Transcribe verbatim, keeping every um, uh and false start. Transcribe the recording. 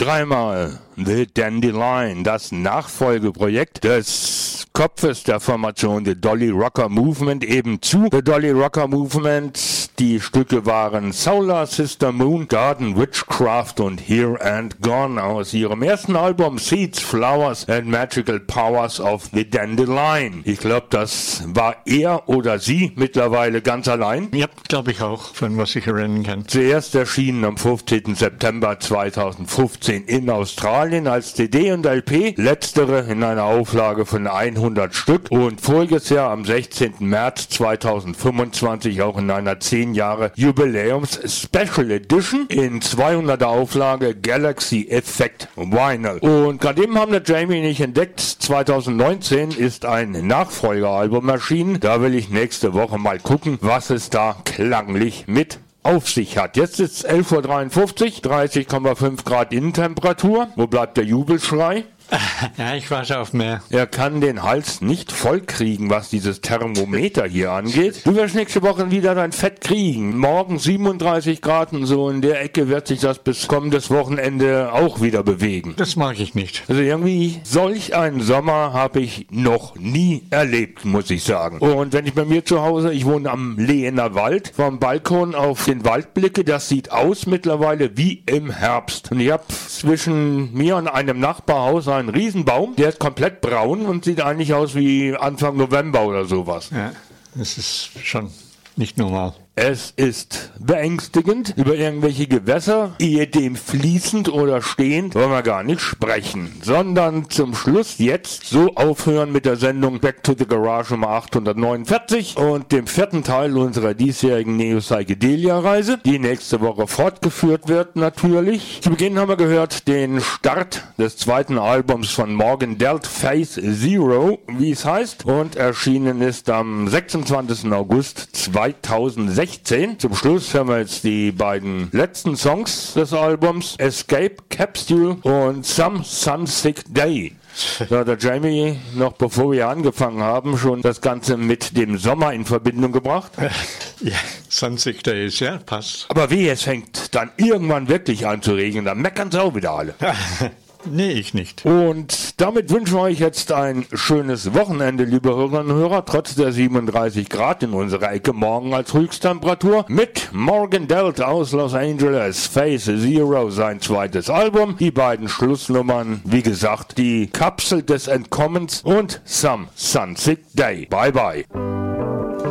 Dreimal The Dandelion, das Nachfolgeprojekt des Kopfes der Formation The Dolly Rocker Movement, eben zu The Dolly Rocker Movement. Die Stücke waren Solar Sister Moon, Garden Witchcraft und Here and Gone aus ihrem ersten Album Seeds, Flowers and Magical Powers of the Dandelion. Ich glaube, das war er oder sie mittlerweile ganz allein. Ja, glaube ich auch, von was ich erinnern kann. Zuerst erschienen am fünfzehnten September zweitausendfünfzehn in Australien als C D und L P, letztere in einer Auflage von hundert Stück und voriges Jahr am sechzehnten März zweitausendfünfundzwanzig auch in einer zehn Jahre Jubiläums Special Edition in zweihunderter Auflage Galaxy Effect Vinyl. Und gerade eben haben wir Jamie nicht entdeckt, zweitausendneunzehn ist ein Nachfolgealbum erschienen. Da will ich nächste Woche mal gucken, was es da klanglich mit auf sich hat. Jetzt ist es elf Uhr dreiundfünfzig, dreißig Komma fünf Grad Innentemperatur. Wo bleibt der Jubelschrei? Ja, ich warte auf mehr. Er kann den Hals nicht voll kriegen, was dieses Thermometer hier angeht. Du wirst nächste Woche wieder dein Fett kriegen. Morgen siebenunddreißig Grad und so in der Ecke wird sich das bis kommendes Wochenende auch wieder bewegen. Das mag ich nicht. Also irgendwie solch einen Sommer habe ich noch nie erlebt, muss ich sagen. Und wenn ich bei mir zu Hause, ich wohne am Lehener Wald, vom Balkon auf den Wald blicke, das sieht aus mittlerweile wie im Herbst. Und ich habe zwischen mir und einem Nachbarhaus einen Riesenbaum, der ist komplett braun und sieht eigentlich aus wie Anfang November oder sowas. Ja, das ist schon nicht normal. Es ist beängstigend. Über irgendwelche Gewässer, ehedem fließend oder stehend, wollen wir gar nicht sprechen, sondern zum Schluss jetzt so aufhören mit der Sendung Back to the Garage Nummer achthundertneunundvierzig und dem vierten Teil unserer diesjährigen Neo-Psychedelia-Reise, die nächste Woche fortgeführt wird natürlich. Zu Beginn haben wir gehört den Start des zweiten Albums von Morgan Delt, Phase Zero, wie es heißt, und erschienen ist am sechsundzwanzigsten August zweitausendsechzehn. Zum Schluss hören wir jetzt die beiden letzten Songs des Albums, Escape Capsule und Some Sunsick Day. Da hat der Jamie, noch bevor wir angefangen haben, schon das Ganze mit dem Sommer in Verbindung gebracht. Ja, Sunsick Days, ja, passt. Aber wie, es fängt dann irgendwann wirklich an zu regnen, dann meckern sie auch wieder alle. Nee, ich nicht. Und damit wünschen wir euch jetzt ein schönes Wochenende, liebe Hörerinnen und Hörer, trotz der siebenunddreißig Grad in unserer Ecke morgen als Höchsttemperatur, mit Morgan Delt aus Los Angeles, Phase Zero, sein zweites Album, die beiden Schlussnummern, wie gesagt, die Kapsel des Entkommens und Some Sunsick Day. Bye bye.